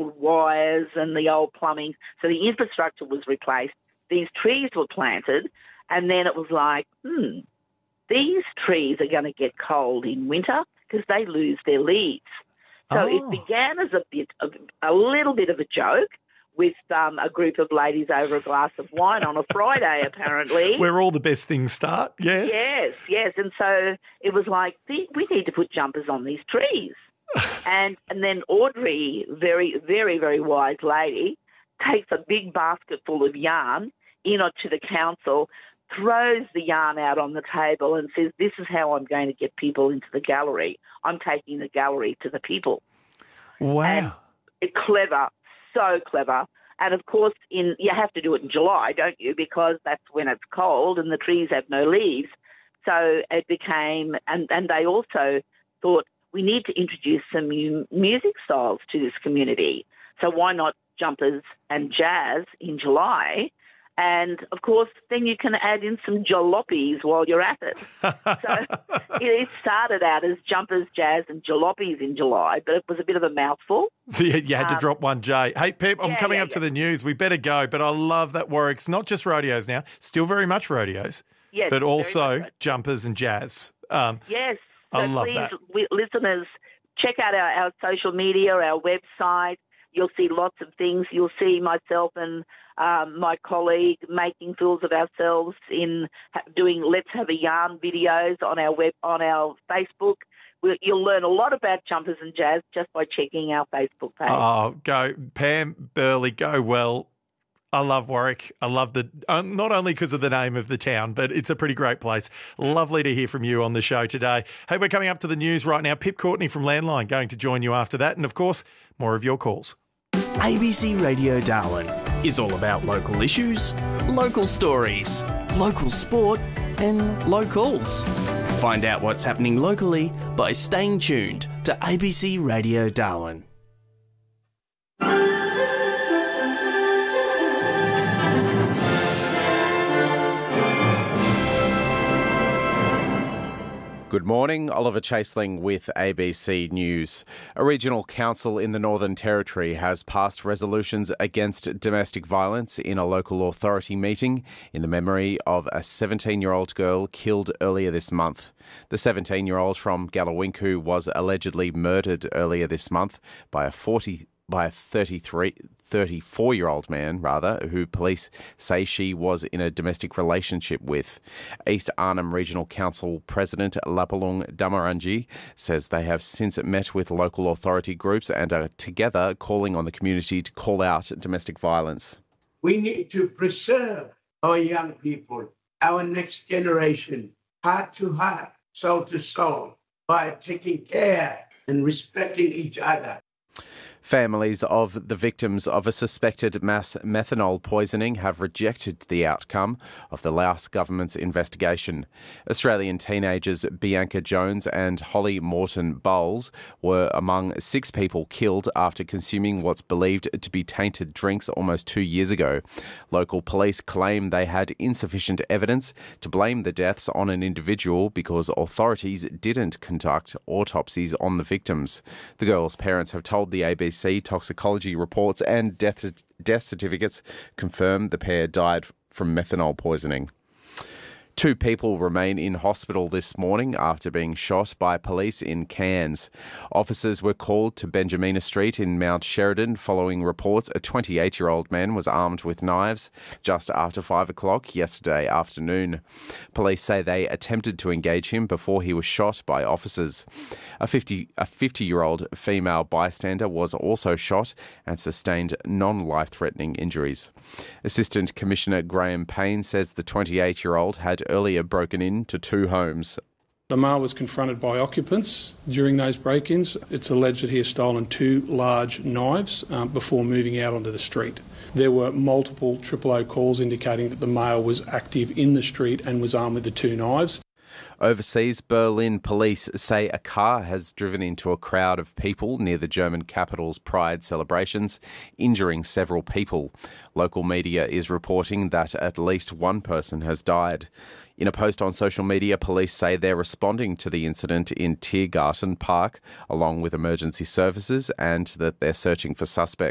old wires and the old plumbing. So the infrastructure was replaced. These trees were planted, and then it was like, these trees are going to get cold in winter because they lose their leaves. So it began as a little bit of a joke with a group of ladies over a glass of wine on a Friday, apparently. Where all the best things start, yeah. Yes. And so it was like, we need to put jumpers on these trees. and then Audrey, very, very, very wise lady, takes a big basket full of yarn to the council, throws the yarn out on the table and says, this is how I'm going to get people into the gallery. I'm taking the gallery to the people. Wow. And it's clever, so clever. And, of course, you have to do it in July, don't you, because that's when it's cold and the trees have no leaves. So it became, and they also thought, we need to introduce some new music styles to this community. So why not jumpers and jazz in July? And, of course, then you can add in some jalopies while you're at it. So it started out as jumpers, jazz and jalopies in July, but it was a bit of a mouthful. So you had to drop one J. Hey, Pip, I'm coming up to the news. We better go, but I love that Warwick's not just rodeos now, still very much rodeos, but also jumpers and jazz. Yes. So I love that. Listeners, check out our social media, our website. You'll see lots of things. You'll see myself and my colleague making fools of ourselves in doing Let's Have a Yarn videos on our Facebook. You'll learn a lot about jumpers and jazz just by checking our Facebook page. Oh, go. Pam Burley, go well. I love Warwick. I love not only because of the name of the town, but it's a pretty great place. Lovely to hear from you on the show today. Hey, we're coming up to the news right now. Pip Courtney from Landline going to join you after that. And, of course, more of your calls. ABC Radio Darwin is all about local issues, local stories, local sport and locals. Find out what's happening locally by staying tuned to ABC Radio Darwin. Good morning, Oliver Chaseling with ABC News. A regional council in the Northern Territory has passed resolutions against domestic violence in a local authority meeting in the memory of a 17-year-old girl killed earlier this month. The 17-year-old from Gallowinku was allegedly murdered earlier this month by a 34-year-old man, who police say she was in a domestic relationship with. East Arnhem Regional Council President Lapalung Damarangi says they have since met with local authority groups and are together calling on the community to call out domestic violence. We need to preserve our young people, our next generation, heart to heart, soul to soul, by taking care and respecting each other. Families of the victims of a suspected mass methanol poisoning have rejected the outcome of the Laos government's investigation. Australian teenagers Bianca Jones and Holly Morton Bowles were among 6 people killed after consuming what's believed to be tainted drinks almost 2 years ago. Local police claim they had insufficient evidence to blame the deaths on an individual because authorities didn't conduct autopsies on the victims. The girls' parents have told the ABC toxicology reports and death certificates confirm the pair died from methanol poisoning. 2 people remain in hospital this morning after being shot by police in Cairns. Officers were called to Benjamina Street in Mount Sheridan following reports a 28-year-old man was armed with knives just after 5 o'clock yesterday afternoon. Police say they attempted to engage him before he was shot by officers. A 50-year-old female bystander was also shot and sustained non-life-threatening injuries. Assistant Commissioner Graham Payne says the 28-year-old had earlier broken into 2 homes. The male was confronted by occupants during those break-ins. It's alleged that he has stolen 2 large knives before moving out onto the street. There were multiple 000 calls indicating that the male was active in the street and was armed with the 2 knives. Overseas, Berlin police say a car has driven into a crowd of people near the German capital's Pride celebrations, injuring several people. Local media is reporting that at least 1 person has died. In a post on social media, police say they're responding to the incident in Tiergarten Park along with emergency services and that they're searching for suspects.